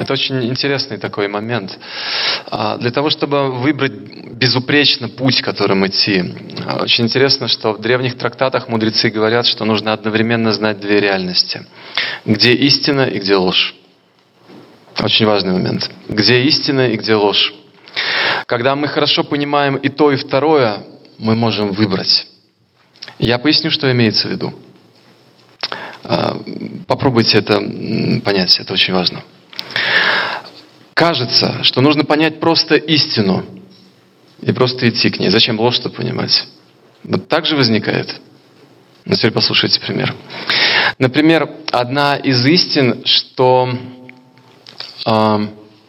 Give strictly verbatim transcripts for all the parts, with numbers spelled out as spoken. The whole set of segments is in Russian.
Это очень интересный такой момент. Для того, чтобы выбрать безупречно путь, которым идти, очень интересно, что в древних трактатах мудрецы говорят, что нужно одновременно знать две реальности. Где истина и где ложь. Очень важный момент. Где истина и где ложь. Когда мы хорошо понимаем и то, и второе, мы можем выбрать. Я поясню, что имеется в виду. Попробуйте это понять, это очень важно. Кажется, что нужно понять просто истину и просто идти к ней. Зачем ложь-то понимать? Вот так же возникает. Ну, теперь послушайте пример. Например, одна из истин, что э,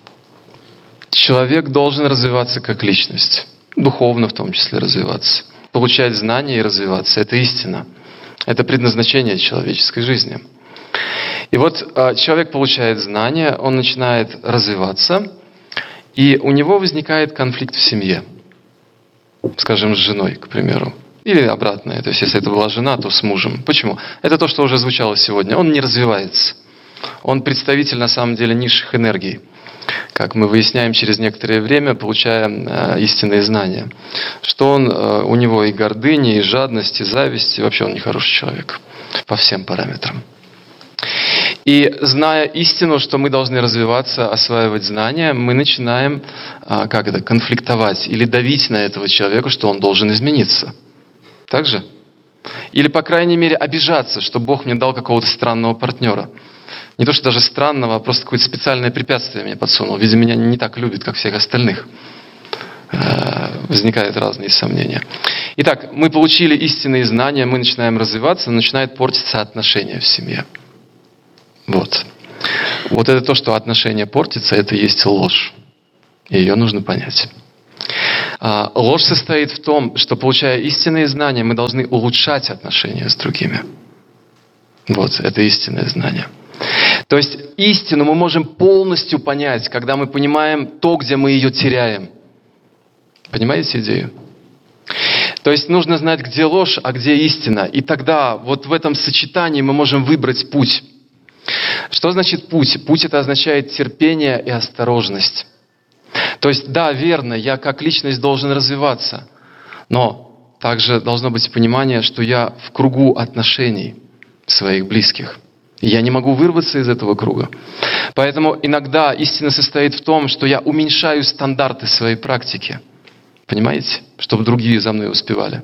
человек должен развиваться как личность, духовно в том числе развиваться, получать знания и развиваться. Это истина. Это предназначение человеческой жизни. И вот э, человек получает знания, он начинает развиваться, и у него возникает конфликт в семье. Скажем, с женой, к примеру. Или обратное. То есть, если это была жена, то с мужем. Почему? Это то, что уже звучало сегодня. Он не развивается. Он представитель, на самом деле, низших энергий. Как мы выясняем через некоторое время, получая э, истинные знания. Что он, э, у него и гордыня, и жадность, и зависть, и вообще он нехороший человек. По всем параметрам. И зная истину, что мы должны развиваться, осваивать знания, мы начинаем э, как это, конфликтовать или давить на этого человека, что он должен измениться. Так же? Или, по крайней мере, обижаться, что Бог мне дал какого-то странного партнера. Не то, что даже странного, а просто какое-то специальное препятствие мне подсунул. Видимо, меня не так любит, как всех остальных. Возникают разные сомнения. Итак, мы получили истинные знания, мы начинаем развиваться, начинает портиться отношения в семье. Вот. Вот это то, что отношения портятся, это и есть ложь. И ее нужно понять. А, ложь состоит в том, что, получая истинные знания, мы должны улучшать отношения с другими. Вот, это истинное знание. То есть истину мы можем полностью понять, когда мы понимаем то, где мы ее теряем. Понимаете идею? То есть нужно знать, где ложь, а где истина. И тогда вот в этом сочетании мы можем выбрать путь. Что значит путь? Путь — это означает терпение и осторожность. То есть, да, верно, я как личность должен развиваться, но также должно быть понимание, что я в кругу отношений своих близких. И я не могу вырваться из этого круга. Поэтому иногда истина состоит в том, что я уменьшаю стандарты своей практики. Понимаете? Чтобы другие за мной успевали.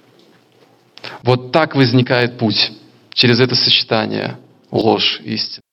Вот так возникает путь. Через это сочетание ложь, истина.